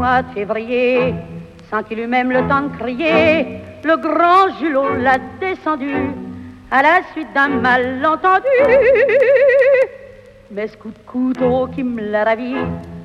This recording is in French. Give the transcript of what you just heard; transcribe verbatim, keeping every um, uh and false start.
mois de février, sans qu'il eût même le temps de crier, le grand Julot l'a descendu à la suite d'un malentendu. Mais ce coup de couteau qui me l'a ravi